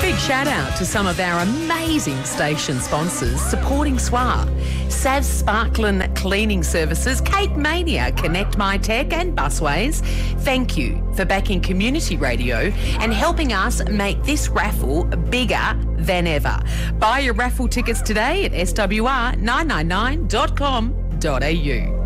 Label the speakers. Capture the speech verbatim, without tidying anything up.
Speaker 1: Big shout out to some of our amazing station sponsors supporting S W A. Sav Sparklin Cleaning Services, Kate Mania, Connect My Tech and Busways. Thank you for backing community radio and helping us make this raffle bigger than ever. Buy your raffle tickets today at s w r nine nine nine dot com dot a u.